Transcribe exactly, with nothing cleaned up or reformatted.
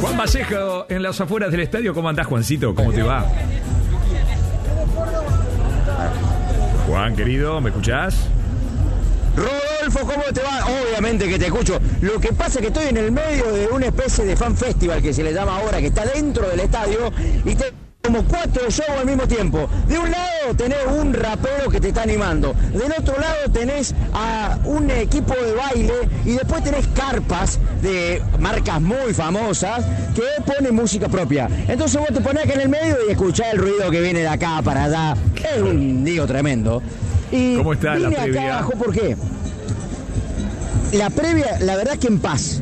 Juan Vallejo en las afueras del estadio. ¿Cómo andás, Juancito? ¿Cómo te va? Juan, querido, ¿me escuchás? Rodolfo, ¿cómo te va? Obviamente que te escucho. Lo que pasa es que estoy en el medio de una especie de fan festival que se le llama ahora, que está dentro del estadio y te como cuatro shows al mismo tiempo. De un lado tenés un rapero que te está animando, del otro lado tenés a un equipo de baile y después tenés carpas de marcas muy famosas que ponen música propia. Entonces vos te ponés acá en el medio y escuchás el ruido que viene de acá para allá. Es un lío tremendo. Y ¿cómo está la vine previa? acá abajo, ¿por qué? La previa, la verdad que en paz.